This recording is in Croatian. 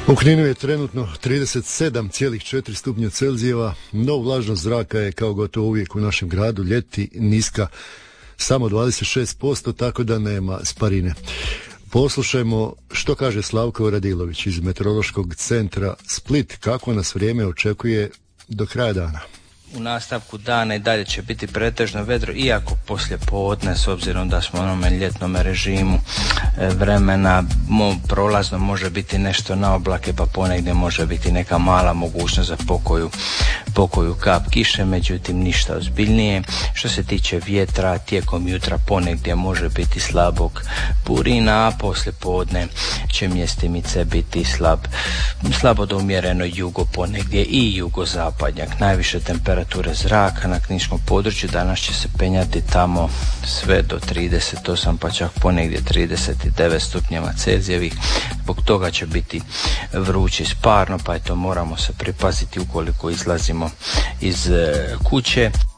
U Kninu je trenutno 37,4 stupnja Celzijeva, no vlažnost zraka je kao gotovo uvijek u našem gradu ljeti niska, samo 26%, tako da nema sparine. Poslušajmo što kaže Slavko Radilović iz Meteorološkog centra Split, kako nas vrijeme očekuje do kraja dana. U nastavku dana i dalje će biti pretežno vedro, iako poslije podne, s obzirom da smo u onome ljetnom režimu vremena, prolazno može biti nešto na oblake, pa ponegdje može biti neka mala mogućnost za pokoju kap kiše, međutim ništa ozbiljnije. Što se tiče vjetra, tijekom jutra ponegdje može biti slabog purina, a poslije podne će mjestimice biti slabo do umjereno jugo, ponegdje i jugozapadnjak. Najviše temperature zraka na kninskom području danas će se penjati tamo sve do 38, pa čak ponegdje 39 stupnjeva Celzijevih. Zbog toga će biti vruće sparno, pa eto moramo se pripaziti ukoliko izlazimo iz kuće.